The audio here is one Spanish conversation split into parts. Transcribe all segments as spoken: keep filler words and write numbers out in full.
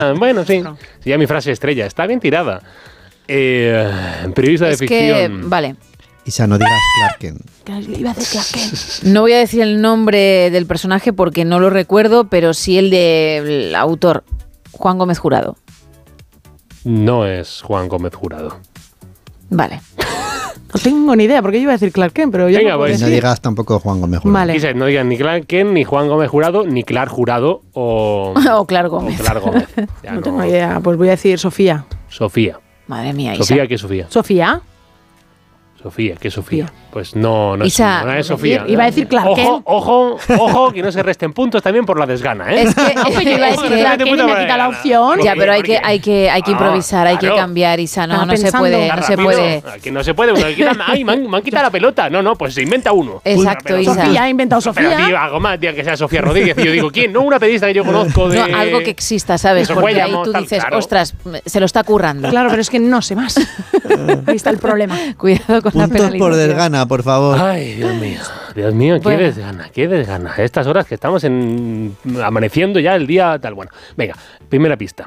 Bueno, sí. Sí, ya mi frase estrella. Está bien tirada. Eh, periodista de es ficción. Que, vale. Isa, no digas Clark Kent. Iba a decir Clark Kent. No voy a decir el nombre del personaje porque no lo recuerdo, pero sí el del autor, Juan Gómez Jurado. No es Juan Gómez Jurado. Vale. No tengo ni idea, porque yo iba a decir Clark Kent, pero yo Venga, no pues, no sí. digas tampoco Juan Gómez Jurado. Vale. Quise, no digan ni Clark Kent, ni Juan Gómez Jurado, ni Clark Jurado o... o Clark Gómez. O Clark Gómez. Ya No, no. tengo idea, pues voy a decir Sofía. Sofía. Madre mía, Isa. Sofía, ¿qué es Sofía? ¿Sofía? Sofía, ¿qué es Sofía? Sofía. Pues no, no es, Isa, no es Sofía. Iba a decir Clark Ojo, Kent. ojo, ojo, que no se resten puntos también por la desgana, ¿eh? Es que, No, pues yo iba a decir es que- Clark Kent y me quita la opción. ya, pero hay que, hay que, hay que Ah, improvisar, hay que claro. cambiar, Isa. No, Estaba no se pensando. puede, Está no se rápido. puede. Que no se puede. me quitan- Ay, me han, me han quitado la pelota. No, no, pues se inventa uno. Exacto, Pero Isa. Sofía ha inventado Pero Sofía. tío, algo más, tío, que sea Sofía Rodríguez. Y yo digo, ¿quién? No una periodista que yo conozco de... No, algo que exista, ¿sabes? Eso Porque ahí Cuélamo, tú tal, dices, claro. ostras, se lo está currando. Claro, pero es que no sé más. Ahí está el problema. Cuidado con la Puntos por penalización. desgana, por favor. Ay, Dios mío. Dios mío, qué Bueno. desgana, qué desgana. A estas horas que estamos en amaneciendo ya el día tal. Bueno, venga, primera pista.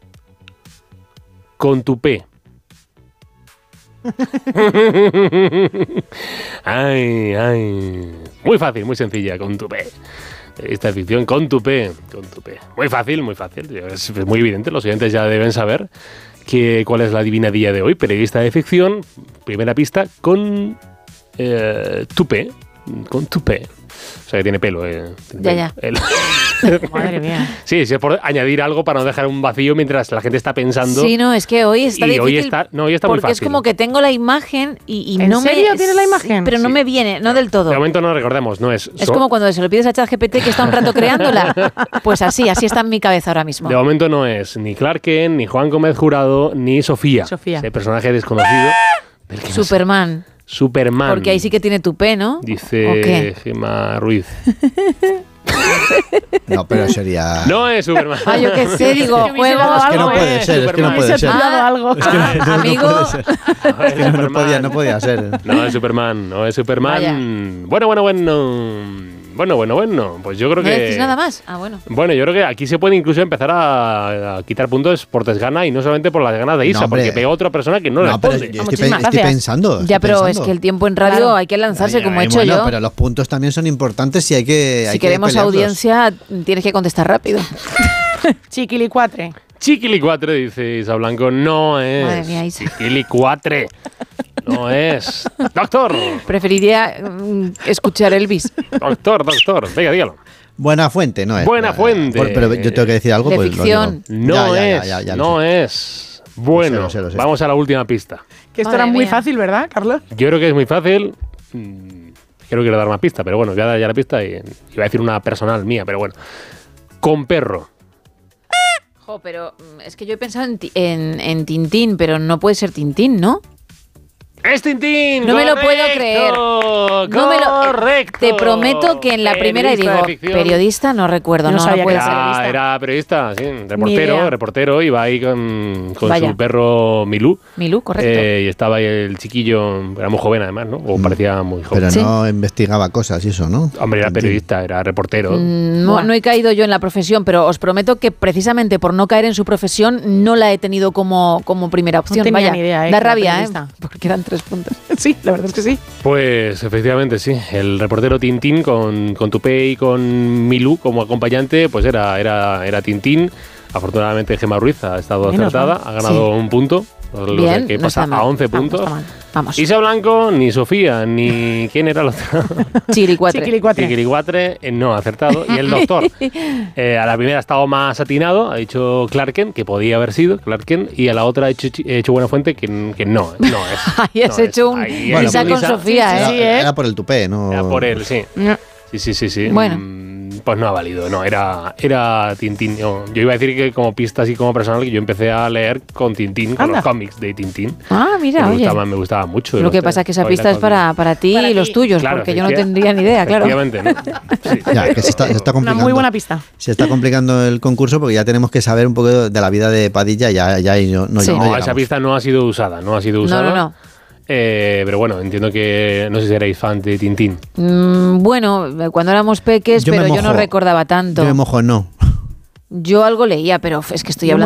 Con tu P. Ay, ay. Muy fácil, muy sencilla, con tu P. Esta ficción con tu P, con tu P. Muy fácil, muy fácil. Es muy evidente, los oyentes ya deben saber que, cuál es la adivinadilla de hoy. Periodista de ficción, primera pista, con eh, tu P. Con tu P. O sea, que tiene pelo. Eh, tiene Ya, pelo. ya. El- Madre mía. Sí, sí, es por añadir algo para no dejar un vacío mientras la gente está pensando. Sí, no, es que hoy está y difícil. hoy está, no, hoy está muy porque fácil. es como que tengo la imagen y, y ¿En no serio me... tienes la imagen? Sí, pero no Sí. me viene, no del todo. De momento no recordemos, no es. Es so- como cuando se lo pides a ChatGPT que está un rato creándola. Pues así, así está en mi cabeza ahora mismo. De momento no es ni Clark Kent, ni Juan Gómez Jurado, ni Sofía. Sofía. Ese personaje desconocido. Del que no sé. Superman. Superman. Porque ahí sí que tiene tu P, ¿no? ¿O Dice qué? Gemma Ruiz. No, pero sería... No es Superman. Ah, yo qué sé, digo, Es que hubiese juego... dado Es que no algo, puede eh, ser, es que no Superman. puede Se ser. ha dado algo. Es que no, no, no amigo. puede ser. No es Es que no, no Superman. podía, no podía ser. No es Superman, no es Superman. Bueno, bueno, bueno. Bueno, bueno, bueno. Pues yo creo ¿No que. decís nada más? Ah, bueno. Bueno, yo creo que aquí se puede incluso empezar a, a quitar puntos por desgana y no solamente por las ganas de Isa, No, hombre. porque pegó a otra persona que no, No, pero responde. yo estoy, pe- Muchísimas estoy gracias. pensando. Ya, estoy pero pensando. es que el tiempo en radio Claro. hay que lanzarse Ay, como he ay, hecho bueno, yo. pero los puntos también son importantes y hay que hay Si que queremos pelearlos. audiencia, tienes que contestar rápido. Chiquilicuatre. Chiquilicuatre, dice Isa Blanco, no es. Madre mía, Isa. Chiquilicuatre. No es. Doctor, Preferiría mm, escuchar Elvis. doctor, doctor. Venga, dígalo. Buena fuente, no es. Buena fuente. Por- pero yo tengo que decir algo. De pues lo ficción. digo. No Ya, ya, es. ya, ya, ya lo no sé. es. Bueno, Lo sé, lo sé. vamos a la última pista. Que esto Madre era muy mía. fácil, ¿verdad, Carlos? Yo creo que es muy fácil. Mm, Creo que quiero dar una pista, pero bueno, voy a dar ya la pista y iba a decir una personal mía, pero bueno. Con perro. Jo, pero mm, es que yo he pensado en, ti- en, en Tintín, pero no puede ser Tintín, ¿no? ¡Es Tintín! No me lo puedo ¡Correcto! creer. No me lo- ¡Correcto! Te prometo que en la primera y Periodista digo, de ficción. periodista, no recuerdo, No no, no, sabía que puede era ser. periodista. Era, era periodista, sí, idea. reportero, reportero, iba ahí con, con Vaya. su perro Milú. Milú, correcto. Eh, y estaba ahí el chiquillo, era muy joven además, ¿no? O parecía muy joven. Pero Sí. no investigaba cosas y eso, ¿no? Hombre, era periodista, era reportero. Mm, No, Buah. no he caído yo en la profesión, pero os prometo que precisamente por no caer en su profesión no la he tenido como, como primera opción. tenía Vaya, ni idea, ¿eh? da que era rabia, ¿eh? periodista. Porque eran tres puntos. Sí, la verdad es que sí. Pues efectivamente, sí. El reportero Tintín con, con Tupé y con Milú como acompañante, pues era, era, era Tintín. Afortunadamente Gemma Ruiz ha estado Menos acertada, mal. ha ganado Sí. un punto. O sea Bien, que no pasa está mal. a once Vamos, puntos. está mal. Vamos. Isa Blanco, ni Sofía, ni... ¿Quién era el otro? Chiricuatre. Chiquilicuatre. Chiquilicuatre, eh, no, acertado. Y el doctor, eh, a la primera ha estado más atinado, ha dicho Clark Kent, que podía haber sido Clark Kent, y a la otra ha hecho, ha hecho Buena Fuente, que, que no, no es. Ahí has no hecho es. un Ahí Bueno, Isa hay con Isa. Sofía, Sí, ¿eh? sí, Era, ¿eh? era por el tupé, ¿no? Era por él, sí. No. Sí, sí, sí, sí. Bueno. Mm, Pues no ha valido, no, era, era Tintín. Yo, yo iba a decir que como pista así como personal, que yo empecé a leer con Tintín, con Anda. los cómics de Tintín. Ah, Que mira, me, oye. gustaba, me gustaba mucho. Lo que pasa es que esa Hoy la pista es con- para, para ti Para y los ti. tuyos, Claro, porque yo no efectiva- tendría ni idea, claro. Efectivamente, ¿no? Sí. Ya, que se está, se está Una complicando. muy buena pista. Se está complicando el concurso porque ya tenemos que saber un poco de la vida de Padilla. Ya, ya ahí no, no, Sí. no No, llegamos. esa pista no ha sido usada, no ha sido No, usada. no, no. Eh, pero bueno, entiendo que no sé si erais fan de Tintín. Mm, bueno, cuando éramos peques, Yo me pero yo no mojo. recordaba tanto. Yo me mojo, no. Yo algo leía, pero es que estoy Yo hablando